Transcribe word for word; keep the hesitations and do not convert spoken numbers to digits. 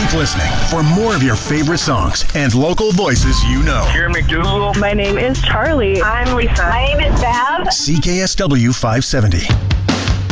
Keep listening for more of your favorite songs and local voices you know. Karen McDougal. My name is Charlie. I'm Lisa. My name is Bab. C K S W five seventy.